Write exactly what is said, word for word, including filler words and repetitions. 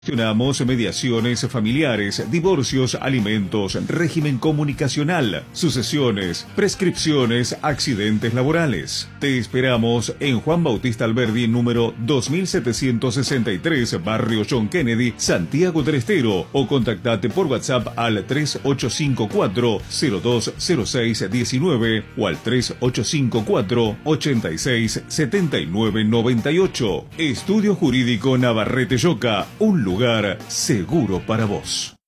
Gestionamos mediaciones familiares, divorcios, alimentos, régimen comunicacional, sucesiones, prescripciones, accidentes laborales. Te esperamos en Juan Bautista Alberdi, número dos mil setecientos sesenta y tres, Barrio John Kennedy, Santiago del Estero, o contactate por WhatsApp al tres ocho cinco cuatro, cero dos cero seis uno nueve o al tres ocho cinco cuatro, ochenta y seis, setenta y nueve noventa y ocho. Estudio Jurídico Navarrete Yoca, un lugar seguro para vos.